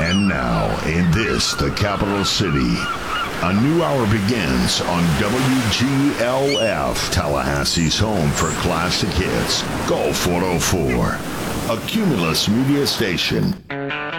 And now, in this, the capital city, a new hour begins on WGLF, Tallahassee's home for classic hits, Gulf 104, a Cumulus media station.